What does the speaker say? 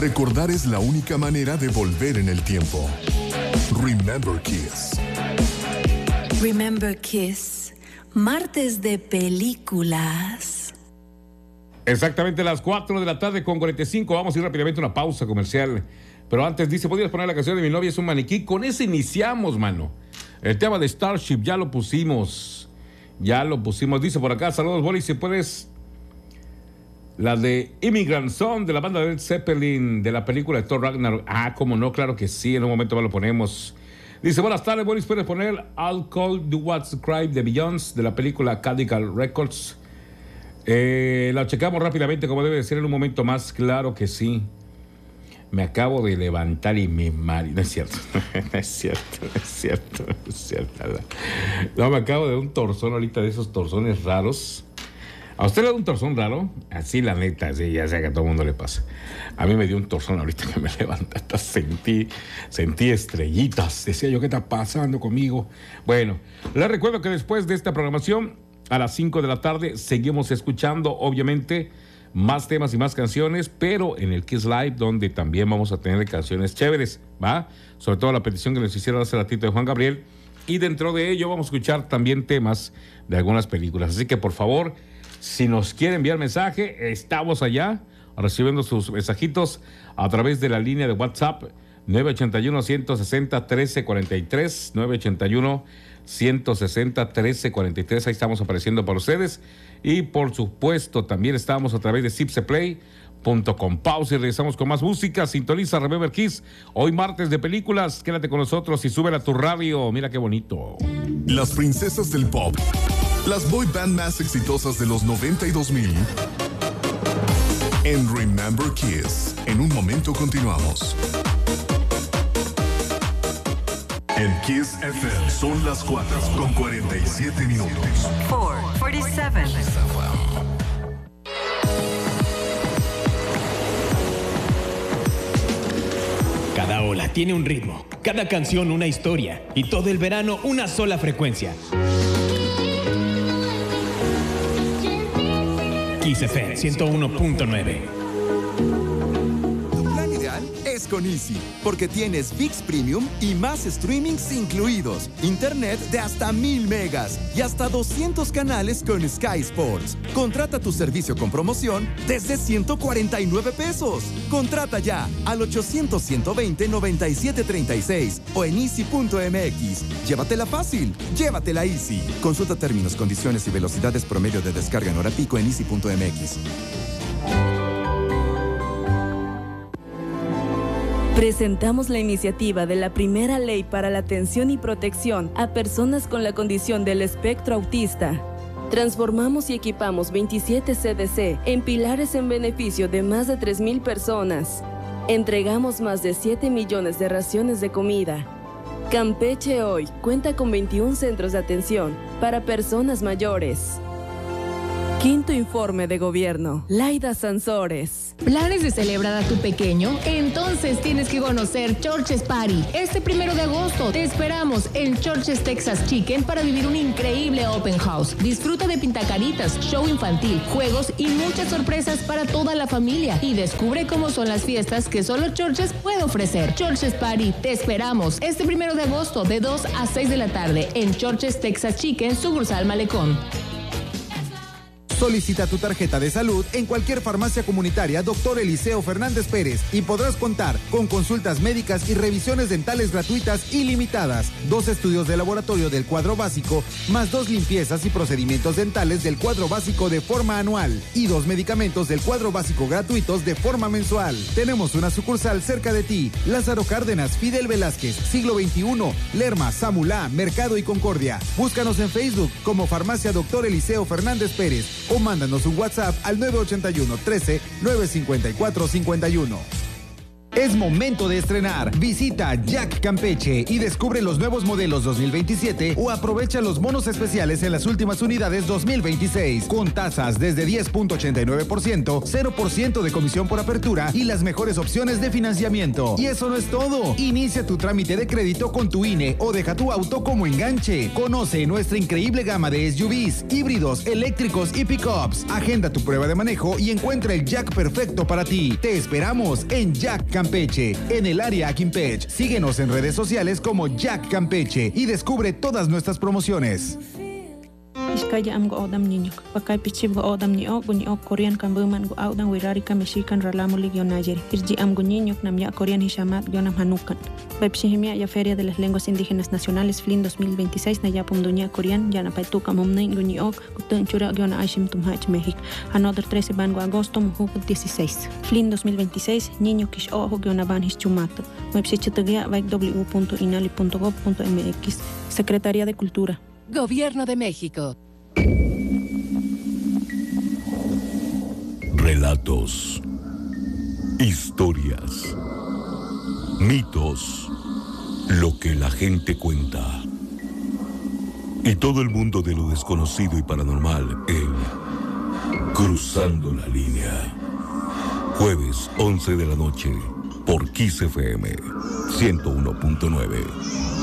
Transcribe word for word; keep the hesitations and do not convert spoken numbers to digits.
Recordar es la única manera de volver en el tiempo. Remember Kiss. Remember Kiss. Martes de películas. Exactamente las cuatro de la tarde con cuarenta y cinco. Vamos a ir rápidamente a una pausa comercial. Pero antes dice, ¿podrías poner la canción de Mi novia es un maniquí? Con ese iniciamos, mano. El tema de Starship ya lo pusimos. Ya lo pusimos. Dice por acá, saludos, Boris, si puedes... La de Immigrant Song de la banda de Led Zeppelin de la película de Thor Ragnarok. Ah, cómo no, claro que sí, en un momento más lo ponemos. Dice, buenas tardes, Boris, ¿puedes poner I'll Call Do What's Cry de Beyoncé de la película Cadillac Records? Eh, la checamos rápidamente como debe de ser en un momento más, claro que sí. Me acabo de levantar y me marido. No es cierto, no es cierto, no es cierto, no es cierto. No, me acabo de dar un torzón ahorita de esos torzones raros. ¿A usted le da un torzón raro? Así la neta, sí, ya sé que a todo el mundo le pasa. A mí me dio un torzón ahorita que me levanté, hasta sentí, sentí estrellitas. Decía yo, ¿qué está pasando conmigo? Bueno, les recuerdo que después de esta programación, a las cinco de la tarde, seguimos escuchando, obviamente, más temas y más canciones, pero en el Kiss Live, donde también vamos a tener canciones chéveres, ¿va? Sobre todo la petición que nos hicieron hace ratito de Juan Gabriel. Y dentro de ello vamos a escuchar también temas de algunas películas. Así que, por favor... Si nos quiere enviar mensaje, estamos allá recibiendo sus mensajitos a través de la línea de WhatsApp nueve ochenta y uno, ciento sesenta, trece cuarenta y tres, nueve ochenta y uno, ciento sesenta, trece cuarenta y tres. Ahí estamos apareciendo para ustedes. Y por supuesto, también estamos a través de zipseplay punto com. Pausa y regresamos con más música. Sintoniza Remember Kiss. Hoy martes de películas. Quédate con nosotros y súbela a tu radio. Mira qué bonito. Las princesas del pop. Las boy band más exitosas de los noventa y dos mil. En Remember Kiss. En un momento continuamos. En Kiss F M son las cuatro con cuarenta y siete minutos. cuatro cuarenta y siete. Cada ola tiene un ritmo, cada canción una historia y todo el verano una sola frecuencia. Kiss F M ciento uno punto nueve. Tu plan ideal es con Easy, porque tienes ViX Premium y más streamings incluidos, internet de hasta mil megas y hasta doscientos canales con Sky Sports. Contrata tu servicio con promoción desde ciento cuarenta y nueve pesos. Contrata ya al ochocientos, ciento veinte, noventa y siete treinta y seis o en easy punto m x. Llévatela fácil, llévatela Easy. Consulta términos, condiciones y velocidades promedio de descarga en hora pico en easy punto m x. Presentamos la iniciativa de la primera ley para la atención y protección a personas con la condición del espectro autista. Transformamos y equipamos veintisiete C D C en pilares en beneficio de más de tres mil personas. Entregamos más de siete millones de raciones de comida. Campeche hoy cuenta con veintiún centros de atención para personas mayores. Quinto informe de gobierno. Laida Sansores. ¿Planes de celebrar a tu pequeño? Entonces tienes que conocer Church's Party. Este primero de agosto te esperamos en Church's Texas Chicken para vivir un increíble open house. Disfruta de pintacaritas, show infantil, juegos y muchas sorpresas para toda la familia. Y descubre cómo son las fiestas que solo Church's puede ofrecer. Church's Party, te esperamos este primero de agosto de dos a seis de la tarde en Church's Texas Chicken, sucursal Malecón. Solicita tu tarjeta de salud en cualquier farmacia comunitaria Doctor Eliseo Fernández Pérez y podrás contar con consultas médicas y revisiones dentales gratuitas ilimitadas, dos estudios de laboratorio del cuadro básico, más dos limpiezas y procedimientos dentales del cuadro básico de forma anual y dos medicamentos del cuadro básico gratuitos de forma mensual. Tenemos una sucursal cerca de ti, Lázaro Cárdenas, Fidel Velázquez, Siglo veintiuno, Lerma, Samulá, Mercado y Concordia. Búscanos en Facebook como Farmacia Doctor Eliseo Fernández Pérez o mándanos un WhatsApp al nueve ochenta y uno, trece, nueve cincuenta y cuatro, cincuenta y uno. Es momento de estrenar. Visita Jack Campeche y descubre los nuevos modelos dos mil veintisiete o aprovecha los bonos especiales en las últimas unidades dos mil veintiséis con tasas desde diez punto ochenta y nueve por ciento, cero por ciento de comisión por apertura y las mejores opciones de financiamiento. Y eso no es todo. Inicia tu trámite de crédito con tu I N E o deja tu auto como enganche. Conoce nuestra increíble gama de S U Vs, híbridos, eléctricos y pickups. Agenda tu prueba de manejo y encuentra el Jack perfecto para ti. Te esperamos en Jack Campeche. Campeche, en el área Aquimpech. Síguenos en redes sociales como Jack Campeche y descubre todas nuestras promociones. Iskaya am go odam ninyok. Pakai pichib go odam ni ok bunyi ok Korean kambuman go audang wirari ka Mexican ralamu ligio Nayeri. Irji am go ninyok nam ya Korean hishamat gionam hanukan. Baipshihimia ya Feria de las Lenguas Indígenas Nacionales F L I N dos mil veintiséis na ya pumdunya Korean ya na paituka mumnain go ni ok kutun chura giona aishim tumhach México. Another trece ban go agosto muhuk dieciséis. F L I N dos mil veintiséis niño kish ojo giona ban his chumato. Baipshichitagia baik w punto inali punto gov punto m x. Secretaría de Cultura. Gobierno de México. Relatos, historias, mitos, lo que la gente cuenta. Y todo el mundo de lo desconocido y paranormal en Cruzando la Línea. Jueves once de la noche por Kiss F M ciento uno punto nueve.